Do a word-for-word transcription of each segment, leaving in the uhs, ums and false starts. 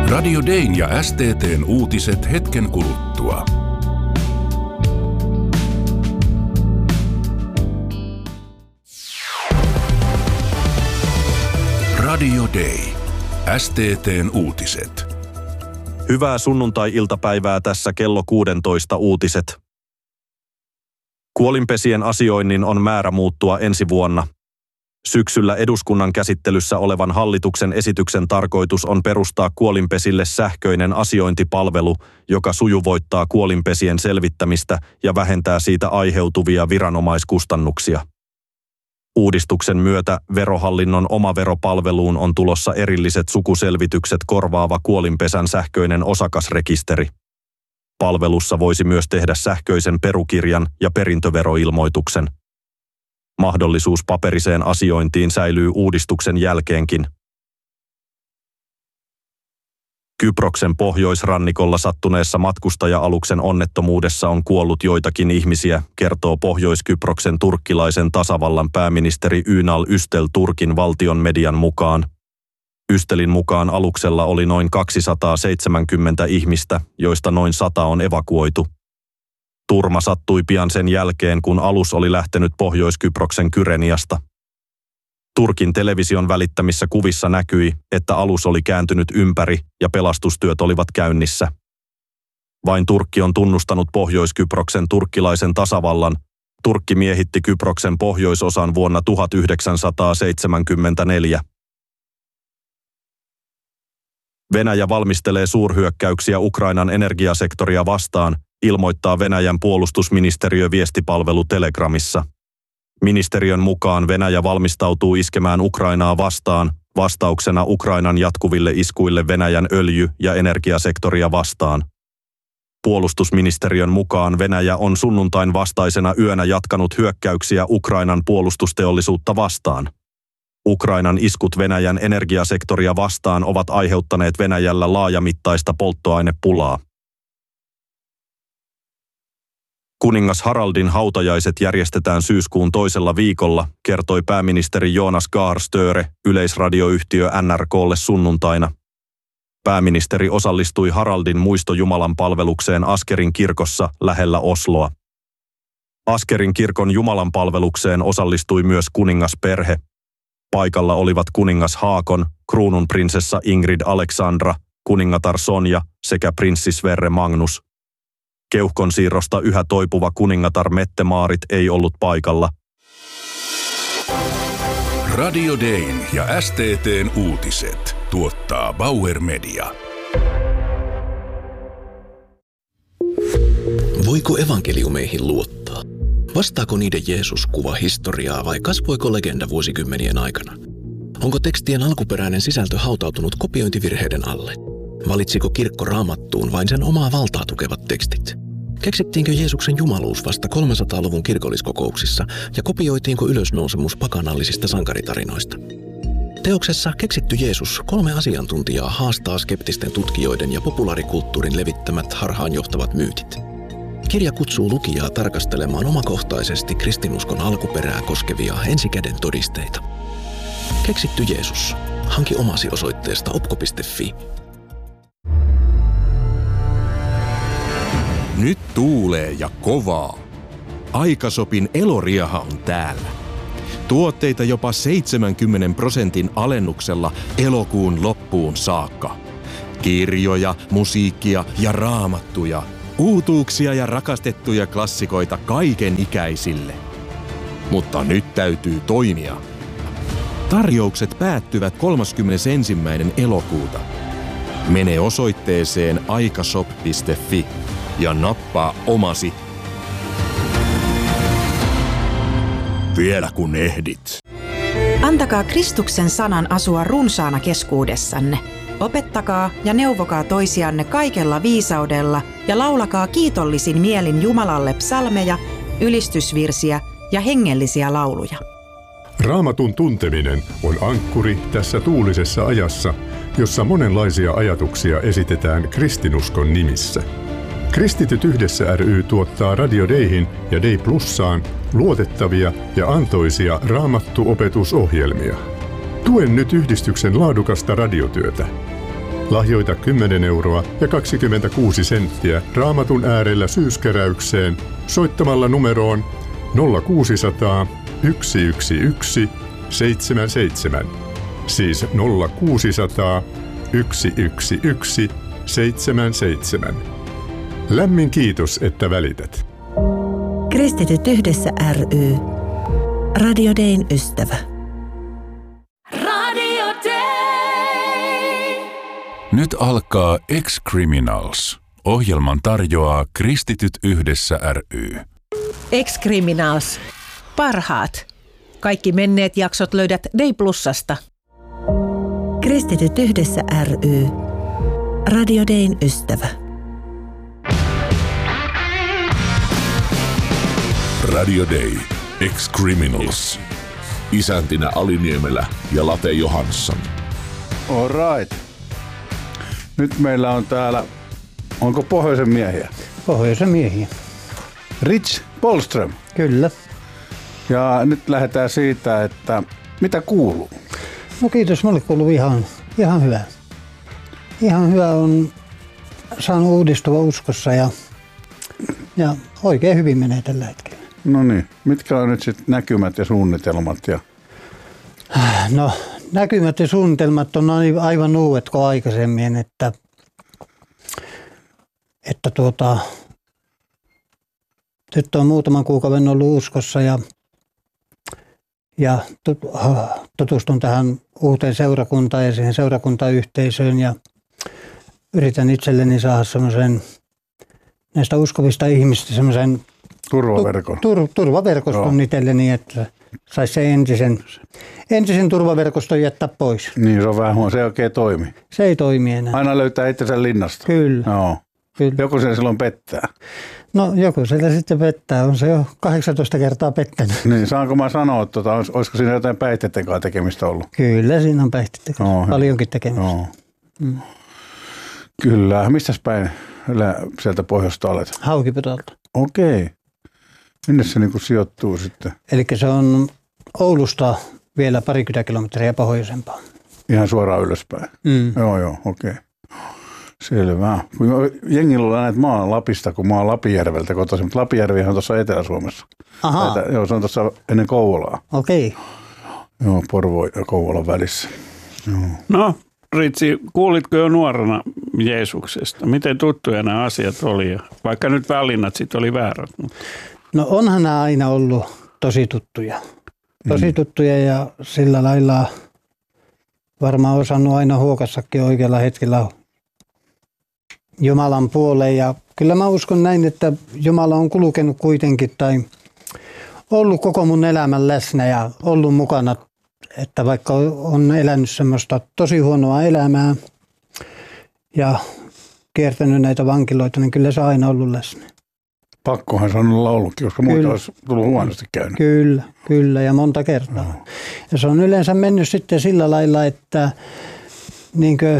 Radio Dayn ja S T T:n uutiset hetken kuluttua. Radio Day. S T T:n uutiset. Hyvää sunnuntai-iltapäivää tässä kello kuusitoista uutiset. Kuolinpesien asioinnin on määrä muuttua ensi vuonna. Syksyllä eduskunnan käsittelyssä olevan hallituksen esityksen tarkoitus on perustaa kuolinpesille sähköinen asiointipalvelu, joka sujuvoittaa kuolinpesien selvittämistä ja vähentää siitä aiheutuvia viranomaiskustannuksia. Uudistuksen myötä Verohallinnon omaveropalveluun on tulossa erilliset sukuselvitykset korvaava kuolinpesän sähköinen osakasrekisteri. Palvelussa voisi myös tehdä sähköisen perukirjan ja perintöveroilmoituksen. Mahdollisuus paperiseen asiointiin säilyy uudistuksen jälkeenkin. Kyproksen pohjoisrannikolla sattuneessa matkustaja-aluksen onnettomuudessa on kuollut joitakin ihmisiä, kertoo Pohjois-Kyproksen turkkilaisen tasavallan pääministeri Ünal Üstel Turkin valtion median mukaan. Üstelin mukaan aluksella oli noin kaksisataaseitsemänkymmentä ihmistä, joista noin sata on evakuoitu. Turma sattui pian sen jälkeen, kun alus oli lähtenyt Pohjois-Kyproksen Kyreniasta. Turkin television välittämissä kuvissa näkyi, että alus oli kääntynyt ympäri ja pelastustyöt olivat käynnissä. Vain Turkki on tunnustanut Pohjois-Kyproksen turkkilaisen tasavallan. Turkki miehitti Kyproksen pohjoisosan vuonna tuhatyhdeksänsataaseitsemänkymmentäneljä. Venäjä valmistelee suurhyökkäyksiä Ukrainan energiasektoria vastaan, ilmoittaa Venäjän puolustusministeriö viestipalvelu Telegramissa. Ministeriön mukaan Venäjä valmistautuu iskemään Ukrainaa vastaan, vastauksena Ukrainan jatkuville iskuille Venäjän öljy- ja energiasektoria vastaan. Puolustusministeriön mukaan Venäjä on sunnuntain vastaisena yönä jatkanut hyökkäyksiä Ukrainan puolustusteollisuutta vastaan. Ukrainan iskut Venäjän energiasektoria vastaan ovat aiheuttaneet Venäjällä laajamittaista polttoainepulaa. Kuningas Haraldin hautajaiset järjestetään syyskuun toisella viikolla, kertoi pääministeri Jonas Gahr Støre yleisradioyhtiö N R K:lle sunnuntaina. Pääministeri osallistui Haraldin muistojumalan palvelukseen Askerin kirkossa lähellä Osloa. Askerin kirkon jumalanpalvelukseen osallistui myös kuningasperhe. Paikalla olivat kuningas Haakon, kruununprinsessa Ingrid Alexandra, kuningatar Sonja sekä prinssi Sverre Magnus. Keuhkon siirrosta yhä toipuva kuningatar Mette-Maarit ei ollut paikalla. Radio Dayn ja S T T:n uutiset tuottaa Bauer Media. Voiko evankeliumeihin luottaa? Vastaako niiden Jeesus kuva historiaa vai kasvoiko legenda vuosikymmenien aikana? Onko tekstien alkuperäinen sisältö hautautunut kopiointivirheiden alle? Valitsiko kirkko Raamattuun vain sen omaa valtaa tukevat tekstit? Keksittiinkö Jeesuksen jumaluus vasta kolmesataaluvun kirkolliskokouksissa ja kopioitiinko ylösnousemus pakanallisista sankaritarinoista? Teoksessa Keksitty Jeesus kolme asiantuntijaa haastaa skeptisten tutkijoiden ja populaarikulttuurin levittämät harhaanjohtavat myytit. Kirja kutsuu lukijaa tarkastelemaan omakohtaisesti kristinuskon alkuperää koskevia ensikäden todisteita. Keksitty Jeesus. Hanki omasi osoitteesta opko piste fi. Nyt tuulee ja kovaa. Aikasopin Eloriaha on täällä. Tuotteita jopa seitsemänkymmenen prosentin alennuksella elokuun loppuun saakka. Kirjoja, musiikkia ja raamattuja. Uutuuksia ja rakastettuja klassikoita kaiken ikäisille. Mutta nyt täytyy toimia. Tarjoukset päättyvät kolmaskymmenesensimmäinen elokuuta. Mene osoitteeseen aikashop piste fi ja nappaa omasi. Vielä kun ehdit. Antakaa Kristuksen sanan asua runsaana keskuudessanne. Opettakaa ja neuvokaa toisianne kaikella viisaudella ja laulakaa kiitollisin mielin Jumalalle psalmeja, ylistysvirsiä ja hengellisiä lauluja. Raamatun tunteminen on ankkuri tässä tuulisessa ajassa, jossa monenlaisia ajatuksia esitetään kristinuskon nimissä. Kristityt yhdessä ry tuottaa Radio Dayhin ja Day Plussaan luotettavia ja antoisia raamattuopetusohjelmia. Tue nyt yhdistyksen laadukasta radiotyötä. Lahjoita kymmenen euroa ja kaksikymmentäkuusi senttiä Raamatun äärellä syyskeräykseen soittamalla numeroon nolla kuusisataa yksi yksi yksi seitsemän seitsemän. Siis nolla kuusisataa yksi yksi yksi seitsemän seitsemän. Lämmin kiitos, että välität. Kristityt yhdessä ry. Radio Dayn ystävä. Radio Day. Nyt alkaa Ex-Criminals. Ohjelman tarjoaa Kristityt yhdessä ry. Ex-Criminals. Parhaat. Kaikki menneet jaksot löydät Day Plusasta. Kristityt yhdessä ry. Radio Dayn ystävä. Radio Day. Ex-Criminals. Isäntinä Aliniemelä ja Late Johansson. All right. Nyt meillä on täällä, onko pohjoisen miehiä? Pohjoisen miehiä. Rich Polström. Kyllä. Ja nyt lähdetään siitä, että mitä kuuluu? No kiitos, mulle kuuluu ihan, ihan hyvä. Ihan hyvä on saanut uudistua uskossa ja, ja oikein hyvin menee tällä hetkellä. No niin, mitkä on nyt sitten näkymät ja suunnitelmat? Ja... No näkymät ja suunnitelmat on aivan uudet kuin aikaisemmin, että, että tuota, nyt on muutaman kuukauden ollut uskossa ja, ja tutustun tähän uuteen seurakuntaan ja siihen seurakuntayhteisöön ja yritän itselleni saada semmoisen näistä uskovista ihmistä semmoisen turvaverkon, tur, turvaverkoston Joo. itselleni, että saisi se entisen, entisen turvaverkoston jättää pois. Niin, se on vähän huono. Se ei oikein toimi. Se ei toimi enää. Aina löytää itsensä linnasta. Kyllä. Joo. Kyllä. Joku sen silloin pettää. No joku sieltä sitten pettää. On se jo kahdeksantoista kertaa pettänyt. Niin, saanko mä sanoa, että tota, olisiko siinä jotain päihteiden kanssa tekemistä ollut? Kyllä, siinä on päihteiden kanssa. Oho. Paljonkin tekemistä. Oho. Mm. Kyllä. Mistäs päin sieltä pohjoista olet? Haukiputolta. Okei. Minne se niin kuin sijoittuu sitten? Eli se on Oulusta vielä parikymmentä kilometriä pohjoisempaa. Ihan suoraan ylöspäin? Mm. Joo, joo, okei. Selvä. Jengillä on näitä maan Lapista, kun mä oon Lapijärveltä kotoisin, mutta Lapijärvihän on tuossa Etelä-Suomessa. Ahaa. Näitä, joo, se on tuossa ennen Kouvolaa. Okei. Joo, Porvo ja Kouvolan välissä. Joo. No, Ritsi, kuulitko jo nuorena Jeesuksesta? Miten tuttuja nämä asiat oli? Vaikka nyt valinnat sitten oli väärät. Mutta... No onhan nämä aina ollut tosi tuttuja. Tosi tuttuja ja sillä lailla varmaan osannut aina huokassakin oikealla hetkellä Jumalan puoleen. Ja kyllä mä uskon näin, että Jumala on kulkenut kuitenkin tai ollut koko mun elämän läsnä ja ollut mukana. Että vaikka on elänyt semmoista tosi huonoa elämää ja kiertänyt näitä vankiloita, niin kyllä se on aina ollut läsnä. Pakkohan se on olla ollutkin, koska muuta olisi tullut huonosti käynyt. Kyllä, kyllä ja monta kertaa. No. Ja se on yleensä mennyt sitten sillä lailla, että niinkö,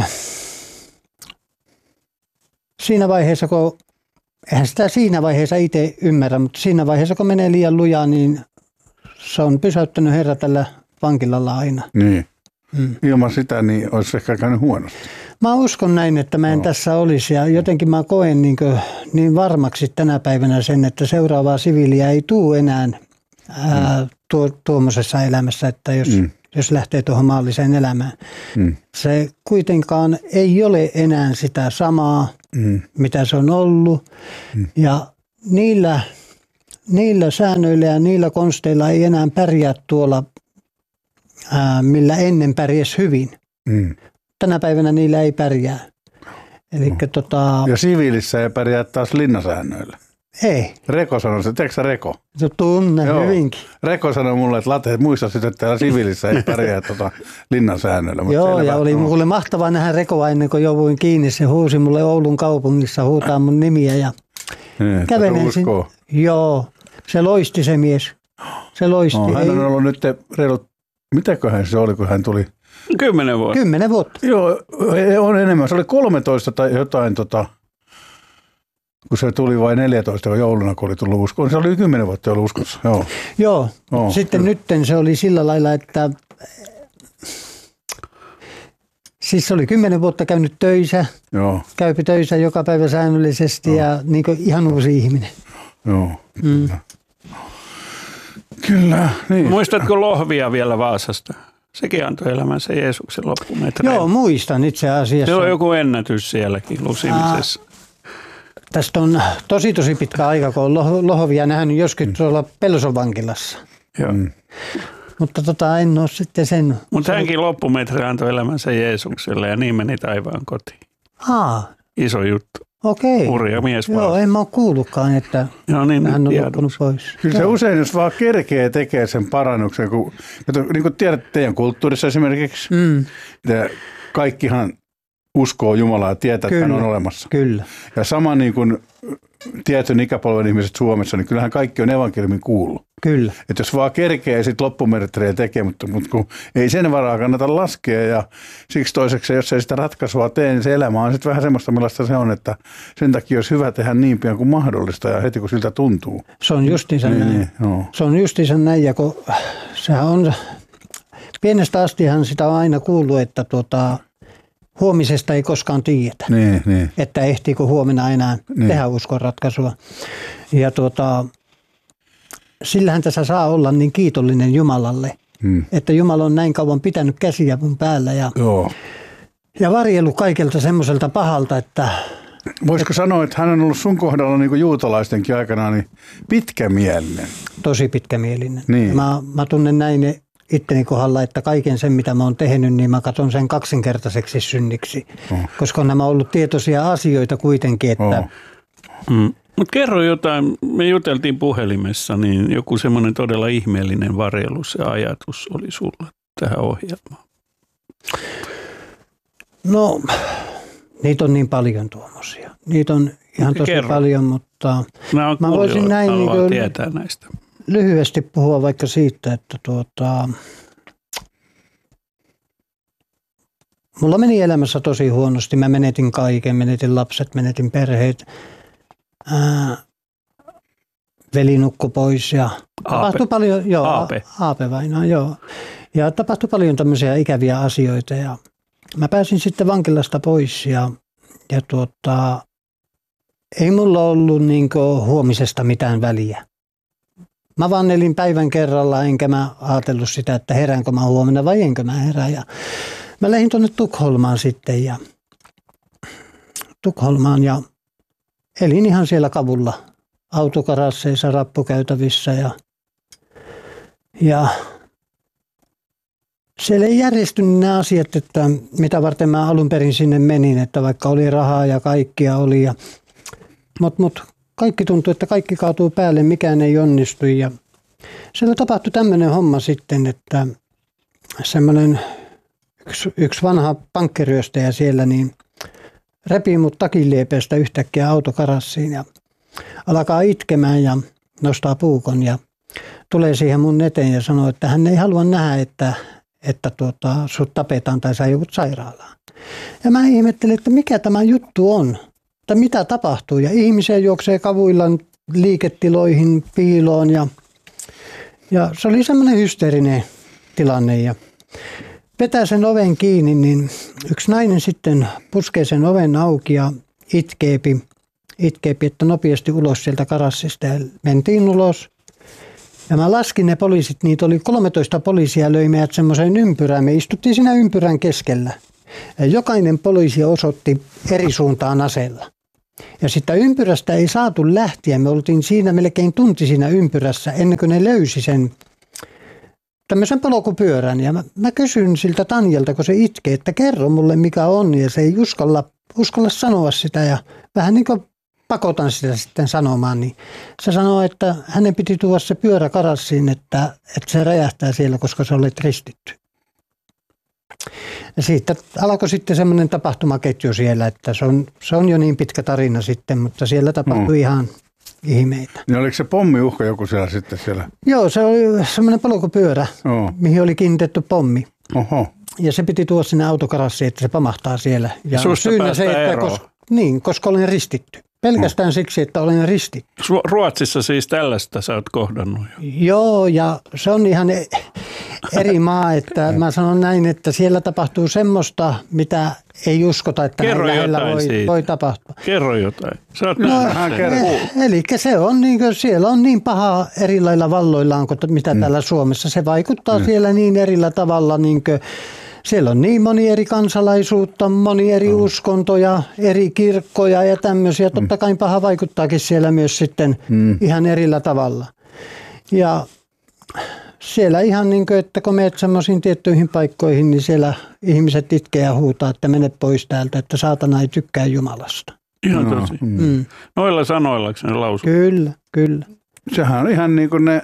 siinä vaiheessa, kun, eihän sitä siinä vaiheessa itse ymmärrä, mutta siinä vaiheessa, kun menee liian lujaa, niin se on pysäyttänyt Herra tällä vankilalla aina. Niin. Mm. Ilman sitä niin olisi ehkä käynyt huonosti. Mä uskon näin, että mä en no. tässä olisi ja jotenkin mä koen niin, kuin, niin varmaksi tänä päivänä sen, että seuraavaa siviiliä ei tule enää ää, mm. tuo, tuommoisessa elämässä, että jos, mm. jos lähtee tuohon maalliseen elämään. Mm. Se kuitenkaan ei ole enää sitä samaa, mm. mitä se on ollut mm. ja niillä, niillä säännöillä ja niillä konsteilla ei enää pärjää tuolla, ää, millä ennen pärjäs hyvin. Mm. Tänä päivänä niillä ei pärjää. Elikkä, no. tota... Ja siviilissä ei pärjää taas linnasäännöillä. Ei. Reko sanoi se, tiedätkö sä Reko? Se tunnen Joo. hyvinkin. Reko sanoi mulle, että Late, muista sitä, että täällä siviilissä ei pärjää tuota linnasäännöillä. Joo, selvä. Ja oli no. mulle mahtavaa nähdä Rekoa ennen kuin jouduin kiinni. Se huusi mulle Oulun kaupungissa, huutaa mun nimiä ja niin, kävelen sin... Joo, se loisti se mies. Se loisti. No, hän on ollut nyt reilut, mitäköhän se oli, kun hän tuli... Kymmenen vuotta. Kymmenen vuotta. Joo, on enemmän. Se oli kolmetoista tai jotain, tota, kun se tuli vain neljätoista jouluna, kun oli tullut uskoon. Se oli kymmenen vuotta ollut uskossa. Joo, Joo. Oh, sitten kyllä. Nytten se oli sillä lailla, että Siis se oli kymmenen vuotta käynyt töissä, Joo. käypi töissä joka päivä säännöllisesti Joo. ja niin kuin ihan uusi ihminen. Joo, kyllä. Mm. Kyllä, niin. Muistatko Lohvia vielä Vaasasta? Sekin antoi elämänsä Jeesuksen loppumetreillä. Joo, muistan itse asiassa. Se on joku ennätys sielläkin lusimisessa. Tästä on tosi tosi pitkä aika, kun on Lohvia nähnyt joskus tuolla Pelson vankilassa. Joo. Mm. Mutta tota, en ole sitten sen... Mutta hänkin loppumetri antoi elämänsä Jeesukselle ja niin meni taivaan kotiin. Aa. Iso juttu. Okei. Urja mies Joo, vaan. en mä ole kuullutkaan, että Joo, niin, hän on tiedot. loppunut pois. Kyllä se usein, jos vaan kerkee tekee sen parannuksen, kun, niin kuin tiedät teidän kulttuurissa esimerkiksi, mm. kaikkihan uskoo Jumalaa ja tietää, kyllä, että hän on olemassa. Kyllä. Ja sama niin kuin tietyn ikäpolven ihmiset Suomessa, niin kyllähän kaikki on evankeliumin kuullut. Kyllä. Että jos vaan kerkee sitten loppumetriä tekee, mutta, mutta kun ei sen varaa kannata laskea ja siksi toiseksi, jos ei sitä ratkaisua tee, niin se elämä on sitten vähän semmoista, millaista se on, että sen takia olisi hyvä tehdä niin pian kuin mahdollista ja heti kun siltä tuntuu. Se on justiinsa niin, näin. Niin, no. Se on justiinsa näin ja kun sehän on, pienestä astihan sitä on aina kuullut, että tuota, huomisesta ei koskaan tiedetä, niin, niin. että ehtiikö huomenna enää niin. tehdä uskonratkaisua. Ja tuota, sillähän tässä saa olla niin kiitollinen Jumalalle, hmm. että Jumala on näin kauan pitänyt käsiä mun päällä ja, Joo. ja varjellut kaikelta semmoiselta pahalta, että... Voisiko et, sanoa, että hän on ollut sun kohdalla niin kuin juutalaistenkin aikana niin pitkämielinen? Tosi pitkämielinen. Niin. Mä, mä tunnen näin itteni kohdalla, että kaiken sen, mitä mä oon tehnyt, niin mä katson sen kaksinkertaiseksi synniksi. Oh. Koska on nämä ollut tietoisia asioita kuitenkin, että... Oh. Mm. Mutta kerro jotain, me juteltiin puhelimessa, niin joku semmoinen todella ihmeellinen varjelus ja ajatus oli sulla tähän ohjelmaan. No, niitä on niin paljon tuommoisia. Niitä on ihan tosi kerro. paljon, mutta mä voisin näin niin kuin tietää näistä. Lyhyesti puhua vaikka siitä, että tuota, mulla meni elämässä tosi huonosti. Mä menetin kaiken, menetin lapset, menetin perheet. Ää, veli nukkui pois ja tapahtui paljon, joo, Aape. Aape vainaa, joo. Ja tapahtui paljon tämmöisiä ikäviä asioita ja mä pääsin sitten vankilasta pois ja, ja tuota, ei mulla ollut niinku huomisesta mitään väliä. Mä vaan elin päivän kerralla, enkä mä ajatellut sitä, että heräänkö mä huomenna vai enkö mä herää. Ja mä lähdin tuonne Tukholmaan sitten ja Tukholmaan ja elin ihan siellä kavulla autokarasseissa, rappukäytävissä ja, ja siellä ei järjestynyt nämä asiat, että mitä varten mä alun perin sinne menin, että vaikka oli rahaa ja kaikkia oli. Ja, mut, mut, kaikki tuntui, että kaikki kaatuu päälle, mikään ei onnistu. Ja siellä tapahtui tämmöinen homma sitten, että semmoinen yksi, yksi vanha pankkiryöstäjä siellä niin repii mut takinliepeestä yhtäkkiä autokarassiin ja alkaa itkemään ja nostaa puukon ja tulee siihen mun eteen ja sanoo, että hän ei halua nähdä, että, että tuota, sut tapetaan tai sä joudut sairaalaan. Ja mä ihmettelin, että mikä tämä juttu on, että mitä tapahtuu. Ja ihmisiä juoksee kavuilla liiketiloihin, piiloon ja, ja se oli semmoinen hysteerinen tilanne ja vetää sen oven kiinni, niin yksi nainen sitten puskee sen oven auki ja itkeepi, itkeepi, että nopeasti ulos sieltä karassista. Ja mentiin ulos. Ja mä laskin ne poliisit, niitä oli kolmetoista poliisia, löi meidät semmoiseen ympyrään. Me istuttiin siinä ympyrän keskellä. Ja jokainen poliisi osoitti eri suuntaan aseella. Ja sitä ympyrästä ei saatu lähteä. Me oltiin siinä melkein tunti siinä ympyrässä ennen kuin ne löysi sen tämmöisen polkupyörän. Ja mä, mä kysyn siltä Tanjalta, kun se itkee, että kerro mulle mikä on. Ja se ei uskalla, uskalla sanoa sitä ja vähän niin kuin pakotan sitä sitten sanomaan. Niin se sanoo, että hänen piti tuoda se pyörä karassiin, että, että se räjähtää siellä, koska se oli ristitty. Ja siitä alkoi sitten semmoinen tapahtumaketju siellä, että se on, se on jo niin pitkä tarina sitten, mutta siellä tapahtui mm. ihan ihmeitä. Niin oliko se pommiuhka joku siellä sitten siellä? Joo, se oli semmoinen polkupyörä, oh. mihin oli kiinnitetty pommi. Oho. Ja se piti tuoda sinne autokarassiin, että se pamahtaa siellä. Ja syynä se, että koska, niin, koska olen ristitty. Pelkästään oh. siksi, että olen ristitty. Ruotsissa siis tällaista sä oot kohdannut jo. Joo, ja se on ihan eri maa, että mä sanon näin, että siellä tapahtuu semmoista, mitä ei uskota, että näin lähellä voi, voi tapahtua. Kerro jotain. Sä oot no, e- eli se on niin kuin, siellä on niin paha eri lailla valloillaan kuin mitä mm. täällä Suomessa. Se vaikuttaa mm. siellä niin erillä tavalla, niin kuin, siellä on niin moni eri kansalaisuutta, moni eri mm. uskontoja, eri kirkkoja ja tämmöisiä. Totta kai paha vaikuttaakin siellä myös sitten mm. ihan erillä tavalla. Ja siellä ihan niin kuin, että kun menet semmoisiin tiettyihin paikkoihin, niin siellä ihmiset itkee ja huutaa, että mene pois täältä, että saatana ei tykkää Jumalasta. Ihan tosi. No, mm. Noilla sanoilla ne lausuu. Kyllä, kyllä. Sehän on ihan niin kuin ne,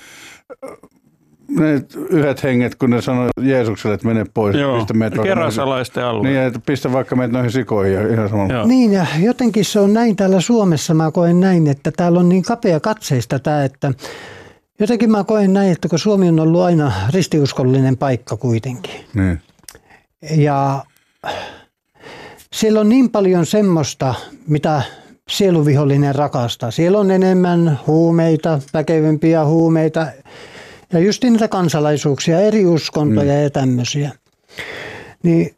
ne yhdet henget, kun ne sanoo Jeesukselle, että mene pois. Joo, kerrasalaisten alue. Niin, että pistä vaikka meitä noihin sikoihin. Ja ihan samalla. Niin, ja jotenkin se on näin täällä Suomessa, mä koen näin, että täällä on niin kapea katseista tämä, että jotenkin mä koen näin, että kun Suomi on ollut aina ristiuskollinen paikka kuitenkin. Niin. Ja siellä on niin paljon semmoista, mitä sieluvihollinen rakastaa. Siellä on enemmän huumeita, väkevämpiä huumeita ja just niitä kansalaisuuksia, eri uskontoja mm. ja tämmöisiä. Niin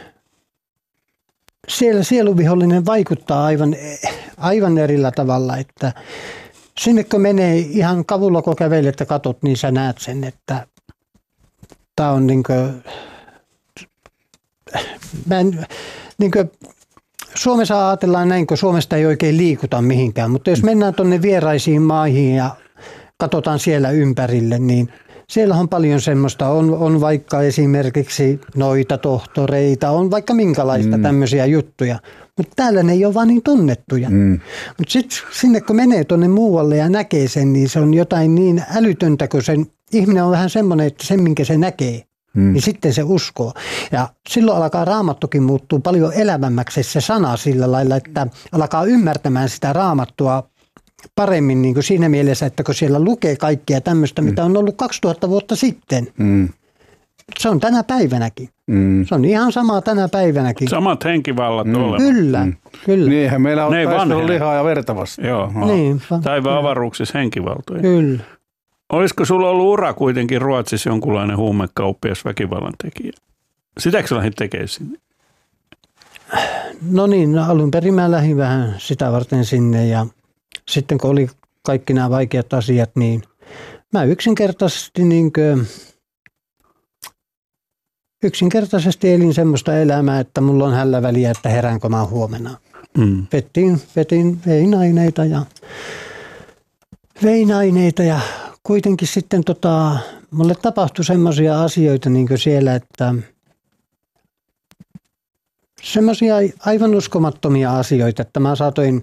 siellä sieluvihollinen vaikuttaa aivan, aivan erillä tavalla, että sinne kun menee ihan kavulla, kun kävelet ja katot, niin sä näet sen, että tää on niin kuin, mä en, niin kuin, Suomessa ajatellaan näin, kun Suomesta ei oikein liikuta mihinkään, mutta jos mennään tuonne vieraisiin maihin ja katsotaan siellä ympärille, niin siellä on paljon semmoista, on, on vaikka esimerkiksi noita tohtoreita, on vaikka minkälaista mm. tämmöisiä juttuja, mutta täällä ne ei ole vaan niin tunnettuja. Mm. Mutta sitten sinne kun menee tuonne muualle ja näkee sen, niin se on jotain niin älytöntä, kun sen ihminen on vähän semmoinen, että sen minkä se näkee, mm. niin sitten se uskoo. Ja silloin alkaa Raamattukin muuttuu paljon elävämmäksi se sana sillä lailla, että alkaa ymmärtämään sitä Raamattua paremmin niin kuin siinä mielessä, että kun siellä lukee kaikkea tämmöistä, mm. mitä on ollut kaksituhatta vuotta sitten. Mm. Se on tänä päivänäkin. Mm. Se on ihan sama tänä päivänäkin. Samat henkivallat mm. olevat. Kyllä, mm. kyllä. Niinhän meillä on taistelu lihaa ja verta vastaan. Joo, niin, taivaan avaruuksissa henkivaltoja. Kyllä. Olisiko sulla ollut ura kuitenkin Ruotsissa jonkunlainen huumekauppias väkivallan tekijä? Sitäkö sä lähdit tekemään sinne? No niin, alun perin mä lähdin vähän sitä varten sinne ja sitten kun oli kaikki nämä vaikeat asiat, niin mä yksinkertaisesti, niin kuin, yksinkertaisesti elin semmoista elämää, että mulla on hällä väliä, että heräänkö mä huomenna. Mm. Vetin, vetin, vein aineita ja vein aineita ja kuitenkin sitten tota, mulle tapahtui semmoisia asioita niin kuin siellä, että semmoisia aivan uskomattomia asioita, että mä saatoin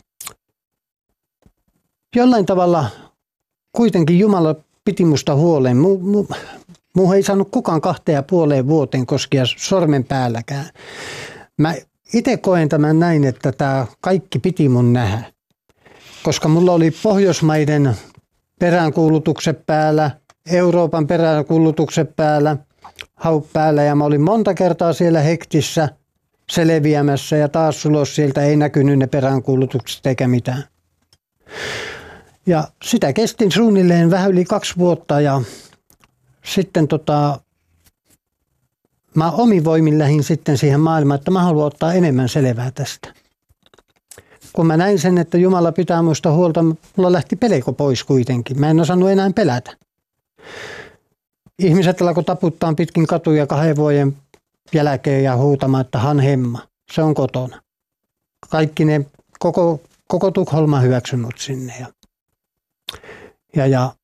jollain tavalla kuitenkin Jumala piti musta huolen. Mu, mu, mu ei saanut kukaan kahteen ja puoleen vuoteen koskea sormen päälläkään. Mä itse koen tämän näin, että tämä kaikki piti mun nähdä. Koska mulla oli Pohjoismaiden peräänkuulutukset päällä, Euroopan peräänkuulutukset päällä, haut päällä ja mä olin monta kertaa siellä hektissä selviämässä ja taas ulos sieltä ei näkynyt ne peräänkuulutukset eikä mitään. Ja sitä kestin suunnilleen vähän yli kaksi vuotta ja sitten tota, mä omin voimin lähdin sitten siihen maailmaan, että mä haluan ottaa enemmän selvää tästä. Kun mä näin sen, että Jumala pitää muista huolta, mulla lähti pelko pois kuitenkin. Mä en osannut enää pelätä. Ihmiset alkoi taputtaa pitkin katuja kahden vuoden jälkeen ja huutamaan, että han hemma, se on kotona. Kaikki ne, koko, koko Tukholma hyväksynyt sinne. Ja, ja, ja